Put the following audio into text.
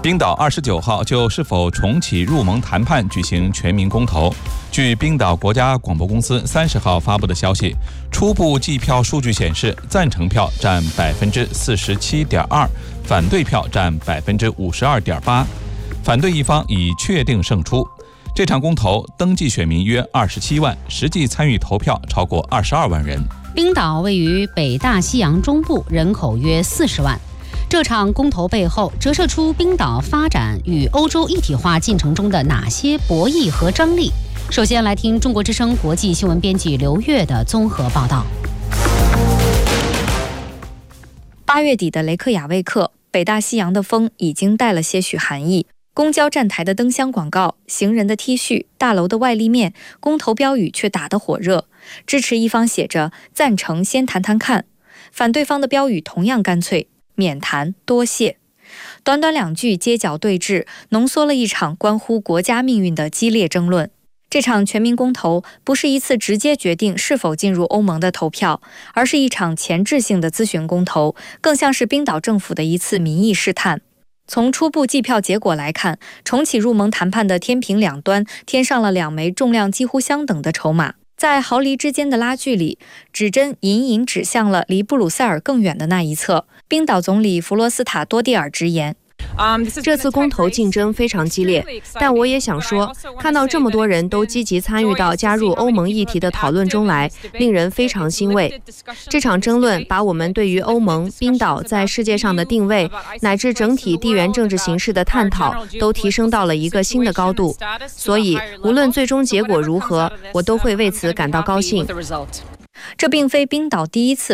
冰岛29号就是否重启入盟谈判举行全民公投。据冰岛国家广播公司30号发布的消息，初步计票数据显示，赞成票占47.2%，反对票占52.8%，反对一方已确定胜出。这场公投登记选民约27万，实际参与投票超过22万人。 冰岛位于北大西洋中部，人口约40万。这场公投背后折射出冰岛发展与欧洲一体化进程中的哪些博弈和张力？首先来听中国之声国际新闻编辑刘越的综合报道。 8月底的雷克雅未克，北大西洋的风已经带了些许寒意。公交站台的灯箱广告、行人的 T 恤、大楼的外立面，公投标语却打得火热。支持一方写着“赞成先谈谈看”，反对方的标语同样干脆，免谈多谢。短短2句街角对峙，浓缩了一场关乎国家命运的激烈争论。这场全民公投不是一次直接决定是否进入欧盟的投票，而是一场前置性的咨询公投，更像是冰岛政府的一次民意试探。从初步计票结果来看，重启入盟谈判的天平两端添上了2枚重量几乎相等的筹码。在毫厘之间的拉锯里，指针隐隐指向了离布鲁塞尔更远的那一侧。冰岛总理弗罗斯塔多蒂尔直言， 这次公投竞争非常激烈，但我也想说，看到这么多人都积极参与到加入欧盟议题的讨论中来，令人非常欣慰。这场争论把我们对于欧盟、冰岛在世界上的定位，乃至整体地缘政治形势的探讨，都提升到了一个新的高度。所以，无论最终结果如何，我都会为此感到高兴。 这并非冰岛第一次